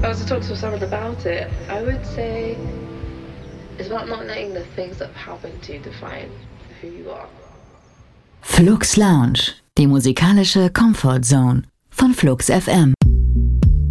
I was to talk to someone about it, I would say it's about not letting the things that happen to you define who you are. Flux Lounge, die musikalische Comfort Zone von Flux FM.